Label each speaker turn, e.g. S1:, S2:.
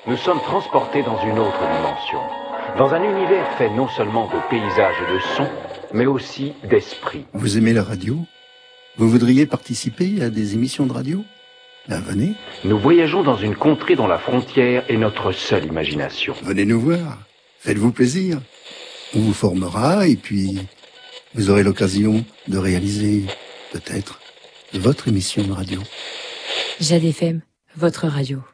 S1: nous sommes transportés dans une autre dimension. Dans un univers fait non seulement de paysages et de sons, mais aussi d'esprit.
S2: Vous aimez la radio ? Vous voudriez participer à des émissions de radio ? Ben venez.
S1: Nous voyageons dans une contrée dont la frontière est notre seule imagination.
S2: Venez nous voir. Faites-vous plaisir. On vous formera et puis vous aurez l'occasion de réaliser, peut-être, votre émission de radio.
S3: Jade FM, votre radio.